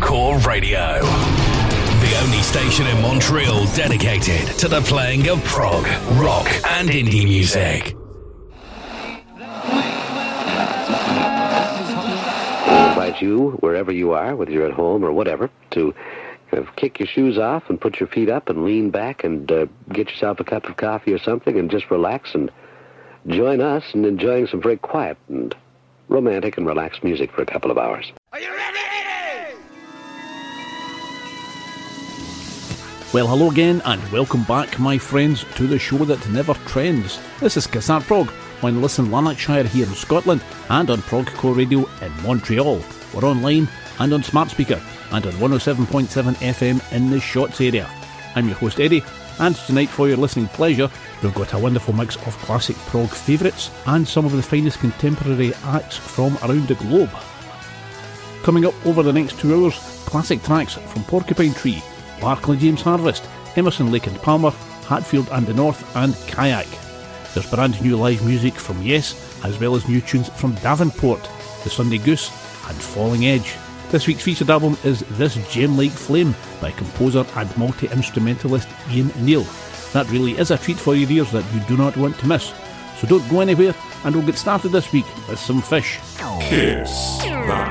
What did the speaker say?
Hardcore Radio. The only station in Montreal dedicated to the playing of prog, rock and indie music. I invite you, wherever you are, whether you're at home or whatever, to kick your shoes off and put your feet up and lean back and get yourself a cup of coffee or something and just relax and join us in enjoying some very quiet and romantic and relaxed music for a couple of hours. Are you ready? Well, hello again and welcome back, my friends, to the show that never trends. This is Cassette Prog on Listen Lanarkshire here in Scotland and on Progcore Radio in Montreal. We're online and on smart speaker and on 107.7 FM in the Shotts area. I'm your host Eddie, and tonight for your listening pleasure we've got a wonderful mix of classic prog favourites and some of the finest contemporary acts from around the globe. Coming up over the next 2 hours, classic tracks from Porcupine Tree, Barclay James Harvest, Emerson, Lake and Palmer, Hatfield and the North and Kayak. There's brand new live music from Yes, as well as new tunes from Davenport, The Sunday Goose and Falling Edge. This week's featured album is This Gem Like Flame by composer and multi-instrumentalist Ian Neal. That really is a treat for your ears that you do not want to miss. So don't go anywhere and we'll get started this week with some Fish. Kiss.